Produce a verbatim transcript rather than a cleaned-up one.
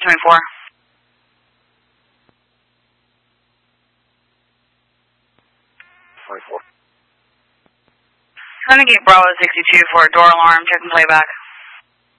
twenty-four. twenty-four. Renegade Bravo sixty-two for a door alarm, check and playback.